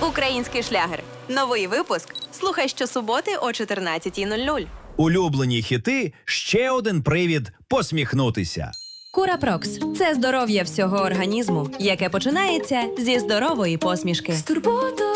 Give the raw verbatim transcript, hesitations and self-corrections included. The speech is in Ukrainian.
Український шлягер. Новий випуск. Слухай щосуботи о чотирнадцятій нуль нуль. Улюблені хіти – ще один привід посміхнутися. Курапрокс – це здоров'я всього організму, яке починається зі здорової посмішки.